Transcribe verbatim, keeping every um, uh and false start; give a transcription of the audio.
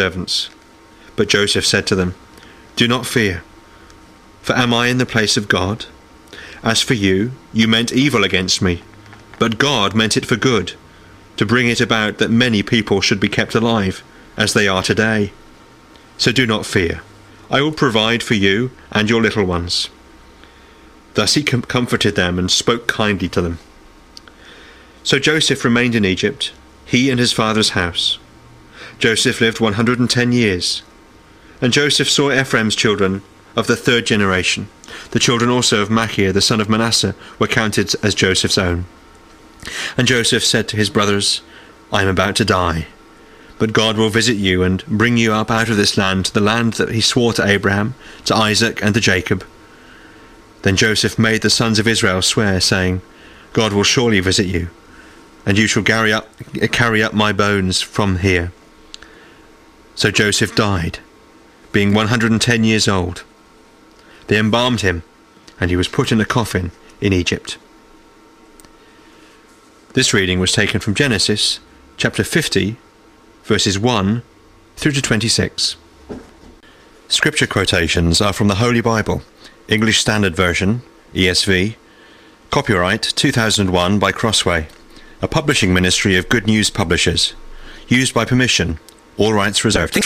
servants. But Joseph said to them, "Do not fear, for am I in the place of God? As for you, you meant evil against me, but God meant it for good, to bring it about that many people should be kept alive, as they are today. So do not fear. I will provide for you and your little ones." Thus he com- comforted them and spoke kindly to them. So Joseph remained in Egypt, he and his father's house. Joseph lived one hundred and ten years. And Joseph saw Ephraim's children of the third generation. The children also of Machir, the son of Manasseh, were counted as Joseph's own. And Joseph said to his brothers, "I am about to die, but God will visit you and bring you up out of this land to the land that he swore to Abraham, to Isaac, and to Jacob." Then Joseph made the sons of Israel swear, saying, "God will surely visit you, and you shall carry up, carry up my bones from here." So Joseph died, being one hundred and ten years old. They embalmed him, and he was put in a coffin in Egypt. This reading was taken from Genesis chapter fifty, verses one through to twenty-six. Scripture quotations are from the Holy Bible, English Standard Version, E S V, copyright two thousand one by Crossway, a publishing ministry of Good News Publishers, used by permission, all rights reserved.